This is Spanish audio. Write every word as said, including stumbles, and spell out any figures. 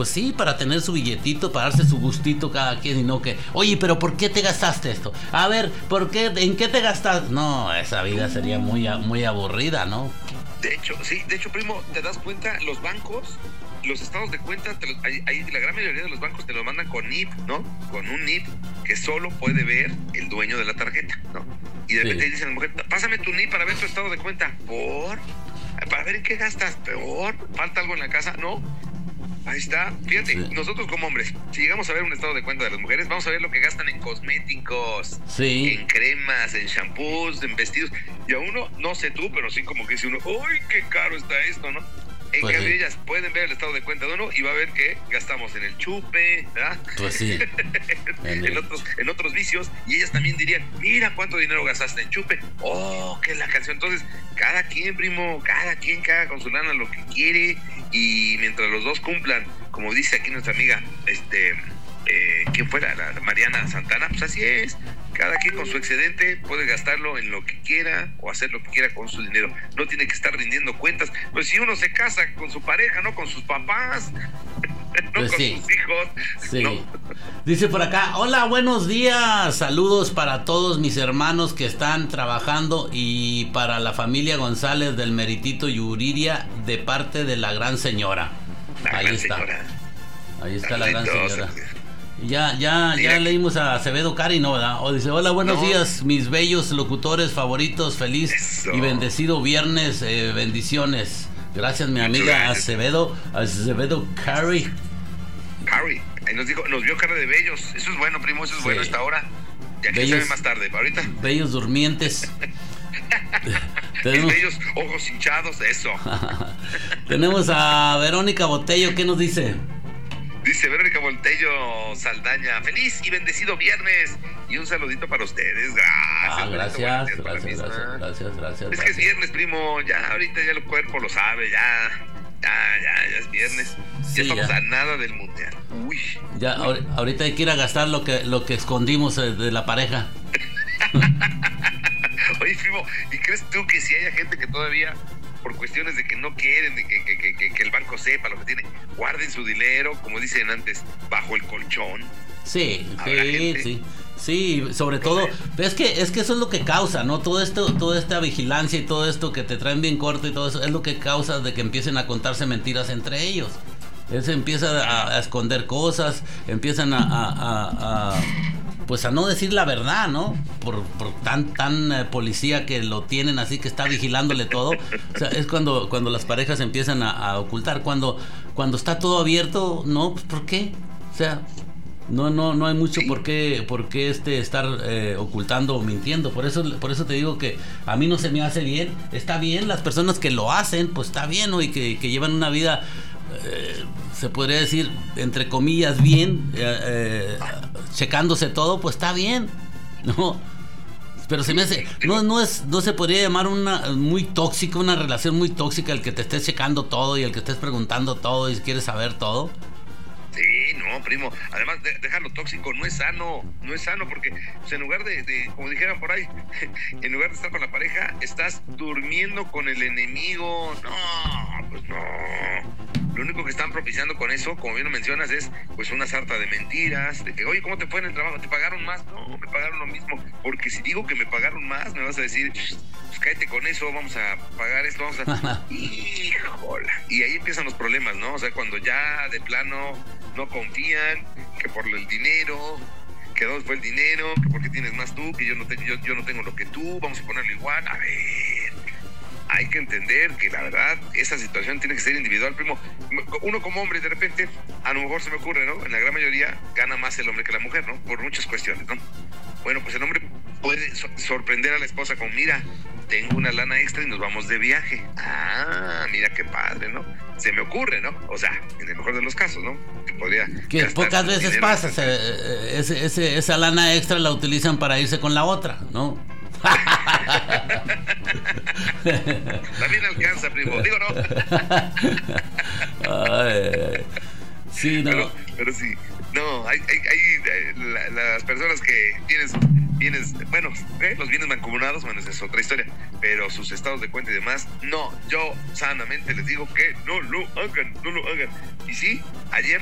pues sí, para tener su billetito, para darse su gustito cada quien y no que, oye, pero ¿por qué te gastaste esto? A ver, ¿por qué? ¿En qué te gastaste? No, esa vida sería muy, muy aburrida, ¿no? De hecho, sí, de hecho, primo, ¿te das cuenta? Los bancos, los estados de cuenta, te los, hay, hay, la gran mayoría de los bancos te lo mandan con N I P, ¿no? Con un N I P que solo puede ver el dueño de la tarjeta, ¿no? Y de repente sí. dicen a la mujer, pásame tu N I P para ver tu estado de cuenta. ¿Por? Para ver en qué gastas. ¿Por? ¿Falta algo en la casa? No. Ahí está. Fíjate, sí. Nosotros como hombres, si llegamos a ver un estado de cuenta de las mujeres, vamos a ver lo que gastan en cosméticos, sí. en cremas, en shampoos, en vestidos. Y a uno, no sé tú, pero sí como que dice uno, ¡uy, qué caro está esto!, ¿no? En pues cambio, sí. ellas pueden ver el estado de cuenta de uno y va a ver que gastamos en el chupe, ¿verdad? Pues sí. en, en, otros, en otros vicios. Y ellas también dirían, mira cuánto dinero gastaste en chupe. ¡Oh, qué es la canción! Entonces, cada quien, primo, cada quien que haga con su lana lo que quiere. Y mientras los dos cumplan, como dice aquí nuestra amiga, este... Eh, ¿quién fuera? La, la Mariana Santana, pues así es. Cada quien con su excedente puede gastarlo en lo que quiera o hacer lo que quiera con su dinero. No tiene que estar rindiendo cuentas. Pues si uno se casa con su pareja, no con sus papás, no pues con sí. sus hijos. Sí. ¿No? Dice por acá, hola, buenos días. Saludos para todos mis hermanos que están trabajando y para la familia González del Meritito Yuriria de parte de la gran señora. La Ahí gran está. Señora. Ahí está la gran Saluditos. señora. Ya, ya, ya leímos a Acevedo Cari, ¿no, verdad? O dice, hola, buenos no. días, mis bellos locutores favoritos, feliz Eso. y bendecido viernes, eh, bendiciones. Gracias, mi amiga gracias. Acevedo, Acevedo Cari. Cari, ahí nos dijo, nos vio cara de bellos. Eso es bueno, primo, eso es sí. bueno esta hora. Ya que se ve más tarde, ahorita. Bellos durmientes. Tenemos... bellos ojos hinchados, eso. Tenemos a Verónica Botello, ¿qué nos dice? Dice Verónica Voltello Saldaña, feliz y bendecido viernes y un saludito para ustedes. Gracias. Ah, gracias, gracias, gracias, gracias, gracias, gracias. Es que es viernes, primo, ya ahorita ya el cuerpo lo sabe, ya, ya, ya, ya es viernes. Sí, ya estamos ya. a nada del mundial. Uy. Ya, ahorita hay que ir a gastar lo que, lo que escondimos de la pareja. Oye, primo, ¿y crees tú que si haya gente que todavía... por cuestiones de que no quieren, de que, que, que, que el banco sepa lo que tiene, guarden su dinero, como dicen antes, bajo el colchón? Sí, sí, sí, sí, sobre todo, es que, es que eso es lo que causa, ¿no? Todo esto, toda esta vigilancia y todo esto que te traen bien corto y todo eso, es lo que causa de que empiecen a contarse mentiras entre ellos. Él se empieza a, a esconder cosas, empiezan a, a, a, a pues a no decir la verdad, ¿no? Por, por tan tan eh, policía que lo tienen así, que está vigilándole todo. O sea, es cuando, cuando las parejas empiezan a, a ocultar. Cuando, cuando está todo abierto, no, pues ¿por qué? O sea, no, no, no hay mucho sí. por qué, por qué este estar eh, ocultando o mintiendo. Por eso, por eso te digo que a mí no se me hace bien. Está bien, las personas que lo hacen, pues está bien, ¿no? Y que, que llevan una vida, eh, se podría decir, entre comillas, bien, eh, eh, checándose todo, pues está bien, ¿no? Pero se me hace, no, no es, no se podría llamar una muy tóxica, una relación muy tóxica el que te estés checando todo y el que estés preguntando todo y quieres saber todo. Sí, no, primo. Además, de, dejarlo tóxico no es sano, no es sano porque pues, en lugar de, de, como dijeran por ahí, en lugar de estar con la pareja, estás durmiendo con el enemigo. No, pues no. Lo único que están propiciando con eso, como bien lo mencionas, es pues una sarta de mentiras, de que, oye, ¿cómo te fue en el trabajo? ¿Te pagaron más? No, me pagaron lo mismo. Porque si digo que me pagaron más, me vas a decir, pues cállate con eso, vamos a pagar esto, vamos a... Híjola. Y ahí empiezan los problemas, ¿no? O sea, cuando ya de plano no confían, que por el dinero, que dos fue el dinero, que por qué tienes más tú, que yo no, te, yo, yo no tengo lo que tú, vamos a ponerlo igual. A ver, hay que entender que la verdad, esa situación tiene que ser individual, primo. Uno como hombre, de repente, a lo mejor se me ocurre, ¿no? En la gran mayoría gana más el hombre que la mujer, ¿no? Por muchas cuestiones, ¿no? Bueno, pues el hombre puede so- sorprender a la esposa con, mira, tengo una lana extra y nos vamos de viaje. Ah, mira qué padre, ¿no? Se me ocurre, ¿no? O sea, en el mejor de los casos, ¿no? Que podría... Que pocas veces pasa, se, ese, ese, esa lana extra la utilizan para irse con la otra, ¿no? También alcanza, primo. Digo, no. Ay, sí, no. Pero, pero sí. No, hay, hay, hay la, las personas que tienen sus bienes, bueno, ¿eh? los bienes mancomunados, bueno, esa es otra historia, pero sus estados de cuenta y demás, no, yo sanamente les digo que no lo hagan, no lo hagan. Y sí, ayer